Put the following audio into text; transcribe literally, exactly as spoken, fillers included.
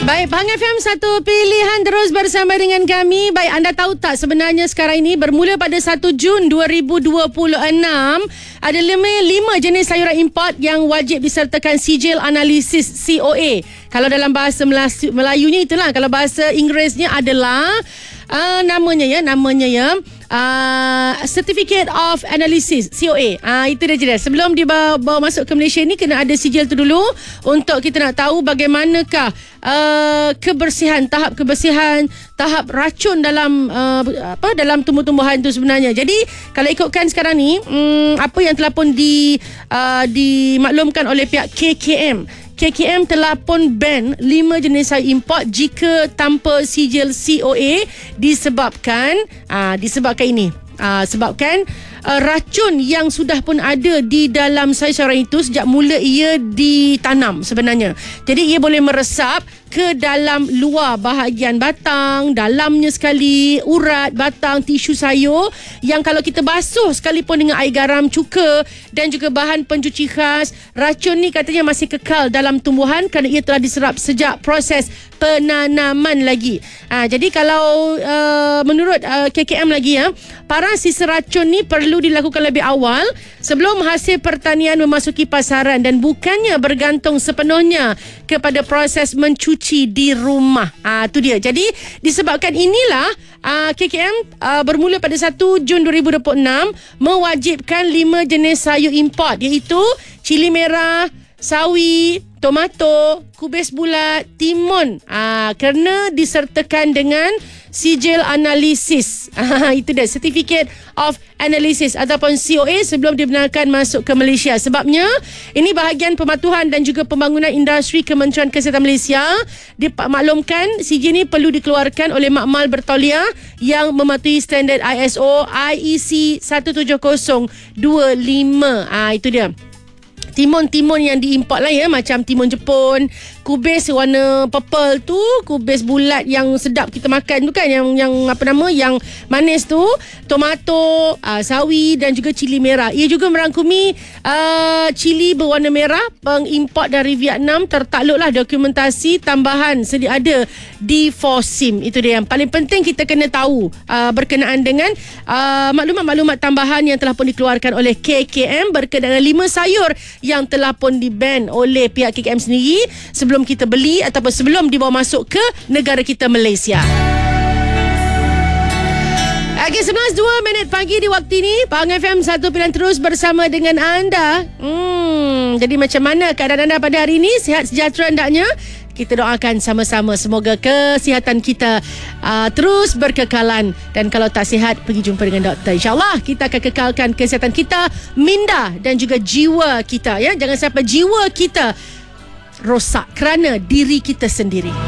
Baik, Pahang F M satu pilihan terus bersama dengan kami. Baik, anda tahu tak sebenarnya sekarang ini bermula pada satu Jun dua ribu dua puluh enam ada lima, lima jenis sayuran import yang wajib disertakan sijil analisis C O A. Kalau dalam bahasa Melayu, Melayunya itulah, kalau bahasa Inggerisnya adalah uh, namanya ya, namanya ya Uh, Certificate of Analysis C O A. uh, Itu dia jelas. Sebelum dibawa bawa masuk ke Malaysia ni, kena ada sijil tu dulu untuk kita nak tahu bagaimanakah uh, kebersihan, tahap kebersihan, tahap racun dalam uh, apa dalam tumbuh-tumbuhan tu sebenarnya. Jadi kalau ikutkan sekarang ni, um, apa yang telah pun di uh, dimaklumkan oleh pihak K K M, K K M telah pun ban lima jenis sayur import jika tanpa sijil C O A disebabkan aa, disebabkan ini aa, sebabkan aa, racun yang sudah pun ada di dalam sayur-sayuran itu sejak mula ia ditanam sebenarnya. Jadi ia boleh meresap ke dalam luar bahagian batang, dalamnya sekali, urat, batang, tisu sayur yang kalau kita basuh sekalipun dengan air garam, cuka dan juga bahan pencuci khas, racun ni katanya masih kekal dalam tumbuhan kerana ia telah diserap sejak proses penanaman lagi. Ha, jadi kalau uh, menurut uh, K K M lagi ya, para sisa racun ni perlu dilakukan lebih awal sebelum hasil pertanian memasuki pasaran dan bukannya bergantung sepenuhnya kepada proses mencuci di rumah. Ah, tu dia. Jadi disebabkan inilah uh, K K M uh, bermula pada satu Jun dua ribu dua puluh enam mewajibkan lima jenis sayur import, iaitu cili merah, sawi, tomato, kubis bulat, timun. Ah, kerana disertakan dengan sijil analisis. Ah, itu dia, Certificate of Analysis ataupun C O A sebelum dibenarkan masuk ke Malaysia. Sebabnya ini bahagian pematuhan dan juga pembangunan industri Kementerian Kesihatan Malaysia. Dimaklumkan sijil ini perlu dikeluarkan oleh makmal bertauliah yang mematuhi standard I S O I E C satu tujuh kosong dua lima. Ah, itu dia. Timun-timun yang diimport lah ya, macam timun Jepun, kubis warna purple tu, kubis bulat yang sedap kita makan tu kan, yang yang apa nama, yang manis tu, tomato, uh, sawi dan juga cili merah. Ia juga merangkumi uh, cili berwarna merah pengimport dari Vietnam. Tertakluklah dokumentasi tambahan sedia ada di Fosim. Itu dia yang paling penting kita kena tahu uh, berkenaan dengan uh, maklumat-maklumat tambahan yang telah pun dikeluarkan oleh K K M berkenaan lima sayur yang telah pun di-ban oleh pihak K K M sendiri sebelum kita beli ataupun sebelum dibawa masuk ke negara kita Malaysia. Okey, sebelas dua minit pagi di waktu ini, Pahang F M satu pilihan terus bersama dengan anda. Hmm, jadi macam mana keadaan anda pada hari ini? Sihat sejahtera hendaknya? Kita doakan sama-sama semoga kesihatan kita uh, terus berkekalan, dan kalau tak sihat pergi jumpa dengan doktor. InsyaAllah kita akan kekalkan kesihatan kita, minda dan juga jiwa kita ya. Jangan sampai jiwa kita rosak kerana diri kita sendiri.